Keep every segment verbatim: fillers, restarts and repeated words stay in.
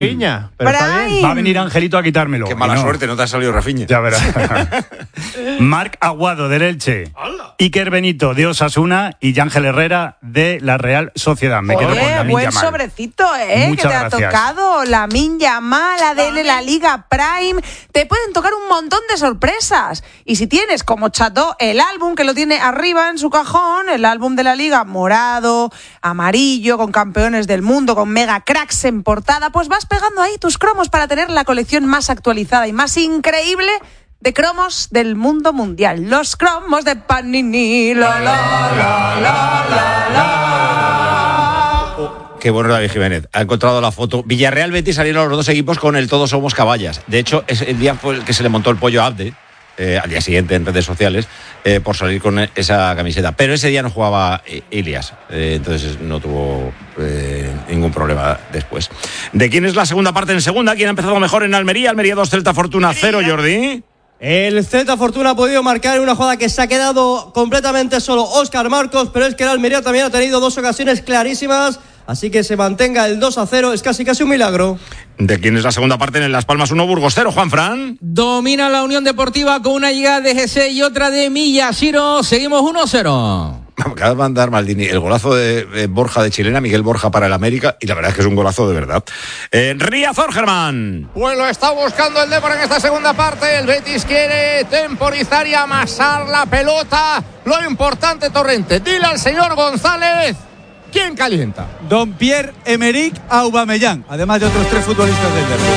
Rafinha, pero está bien. Va a venir Angelito a quitármelo. Qué mala no. suerte, no te ha salido Rafinha. Ya verás. Marc Aguado, del Elche. ¡Hala! Iker Benito, de Osasuna. Y Ángel Herrera, de la Real Sociedad. Me Oye, quedo con Lamine buen Yamal. sobrecito, ¿eh? Muchas que te gracias. ha tocado. Lamine Yamal, A D N, la Liga Prime. Te pueden tocar un montón de sorpresas. Y si tienes, como Chateau, el álbum que lo tiene arriba en su cajón, el álbum de la Liga, morado, amarillo, con campeones del mundo, con mega cracks en portada, pues vas pegando ahí tus cromos para tener la colección más actualizada y más increíble de cromos del mundo mundial. Los cromos de Panini. La, la, la, la, la, la. Oh, qué bueno David Jiménez. Ha encontrado la foto. Villarreal Betis salieron los dos equipos con el Todos somos caballas. De hecho, ese día fue el que se le montó el pollo a Abde. Eh, al día siguiente en redes sociales eh, por salir con esa camiseta, pero ese día no jugaba eh, Ilias, eh, entonces no tuvo eh, ningún problema después. ¿De quién es la segunda parte en segunda? ¿Quién ha empezado mejor en Almería? Almería dos, Celta Fortuna cero, Jordi. El Celta Fortuna ha podido marcar en una jugada que se ha quedado completamente solo Óscar Marcos, pero es que el Almería también ha tenido dos ocasiones clarísimas, así que se mantenga el dos a cero, es casi casi un milagro. ¿De quién es la segunda parte en Las Palmas uno, Burgos cero, Juanfran? Domina la Unión Deportiva con una llegada de G C y otra de Miyashiro. Seguimos uno cero. Acaba de mandar Maldini el golazo de, de Borja de Chilena, Miguel Borja para el América, y la verdad es que es un golazo de verdad. Eh, Riazor, Germán. Pues lo está buscando el Depor en esta segunda parte. El Betis quiere temporizar y amasar la pelota. Lo importante, Torrente, dile al señor González, ¿quién calienta? Don Pierre-Emerick Aubameyang, además de otros tres futbolistas del Derby.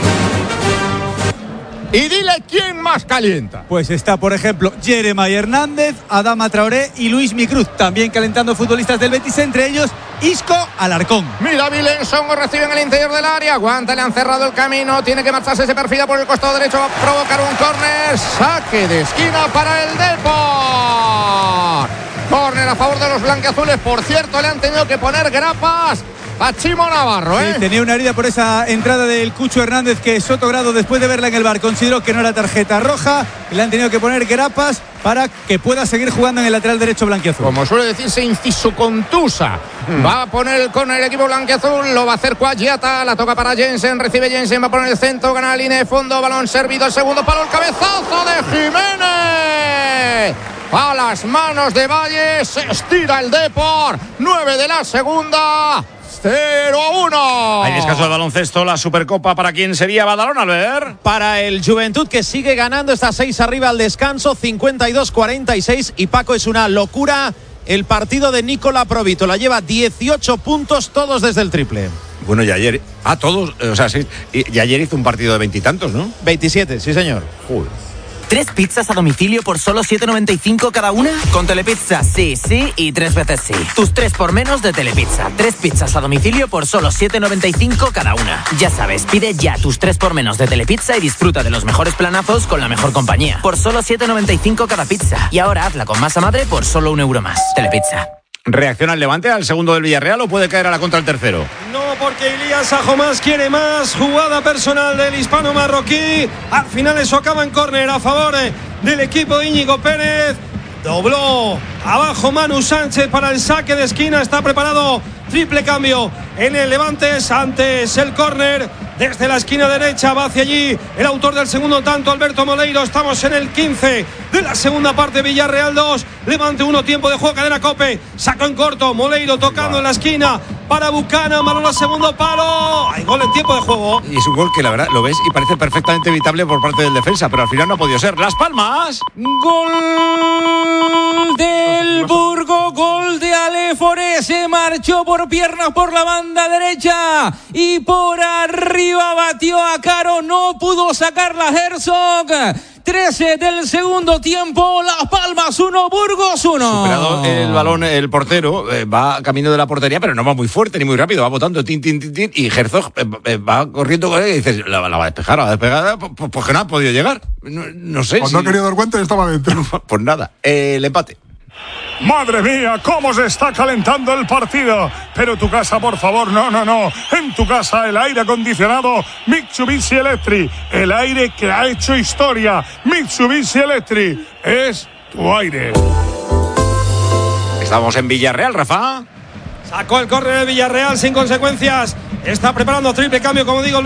Y dile quién más calienta. Pues está, por ejemplo, Jeremy Hernández, Adama Traoré y Luis Micruz, también calentando futbolistas del Betis, entre ellos Isco Alarcón. Mira, Vilenson recibe en el interior del área, aguanta, le han cerrado el camino, tiene que marcharse, se perfila por el costado derecho, va a provocar un córner, saque de esquina para el Depor. Córner a favor de los blanquiazules, por cierto, le han tenido que poner grapas a Chimo Navarro, ¿eh? Sí, tenía una herida por esa entrada del Cucho Hernández, que Soto Grado, después de verla en el bar, consideró que no era tarjeta roja y le han tenido que poner grapas para que pueda seguir jugando en el lateral derecho blanquiazul. Como suele decirse, inciso contusa. Hmm. Va a poner el córner el equipo blanquiazul, lo va a hacer Cuagiata, la toca para Jensen, recibe Jensen, va a poner el centro, gana la línea de fondo, balón servido, el segundo palo, el cabezazo de Jiménez. A las manos de Valle, se estira el Depor, nueve de la segunda. cero a uno. Hay descanso de baloncesto, la Supercopa. ¿Para quién sería Badalona, Albert? Para el Juventud, que sigue ganando, está seis arriba al descanso, cincuenta y dos cuarenta y seis. Y Paco, es una locura el partido de Nikola Provitola. Lleva dieciocho puntos, todos desde el triple. Bueno, y ayer, ah, todos, o sea, sí, y ayer hizo un partido de veintitantos, ¿no? veintisiete, sí señor. Joder. ¿Tres pizzas a domicilio por solo siete noventa y cinco cada una? Con Telepizza, sí, sí y tres veces sí. Tus tres por menos de Telepizza. Tres pizzas a domicilio por solo siete noventa y cinco cada una. Ya sabes, pide ya tus tres por menos de Telepizza y disfruta de los mejores planazos con la mejor compañía. Por solo siete noventa y cinco cada pizza. Y ahora hazla con masa madre por solo un euro más. Telepizza. ¿Reacciona el Levante al segundo del Villarreal o puede caer a la contra el tercero? No, porque Ilías Ajomás quiere más. Jugada personal del hispano marroquí. Al final eso acaba en córner a favor del equipo de Íñigo Pérez. Dobló abajo Manu Sánchez para el saque de esquina. Está preparado. Triple cambio en el Levante. Antes el córner desde la esquina derecha. Va hacia allí el autor del segundo tanto, Alberto Moleiro. Estamos en el quince de la segunda parte. Villarreal dos, Levante uno. Tiempo de juego, cadena Cope. Sacó en corto. Moleiro tocando en la esquina para Bucana. Balón al segundo palo. Hay gol en tiempo de juego. Y es un gol que la verdad lo ves y parece perfectamente evitable por parte del defensa, pero al final no ha podido ser. Las Palmas. Gol del Burgo, gol de Alefore. Se marchó por piernas por la banda derecha y por arriba batió a Caro. No pudo sacarla Herzog. trece del segundo tiempo. Las Palmas uno, Burgos uno. Superado el balón el portero, eh, va camino de la portería, pero no va muy fuerte ni muy rápido, va botando tin, tin, tin, tin, y Herzog eh, eh, va corriendo con él y dices, la, la va a despejar, la va a despejar, pues, pues que no ha podido llegar. No, no sé Cuando si... no ha querido dar cuenta y estaba dentro. Pues nada, eh, el empate. Madre mía, cómo se está calentando el partido. Pero tu casa, por favor, no, no, no. En tu casa el aire acondicionado Mitsubishi Electric. El aire que ha hecho historia. Mitsubishi Electric es tu aire. Estamos en Villarreal, Rafa. Sacó el córner de Villarreal sin consecuencias. Está preparando triple cambio, como digo.